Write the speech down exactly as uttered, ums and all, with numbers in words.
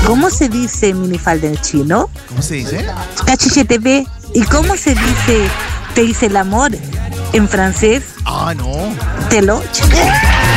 ¿Cómo se dice minifalda en chino? ¿Cómo se dice? Cachiche T V. ¿Y cómo se dice te hice el amor en francés? Ah, no. Te lo.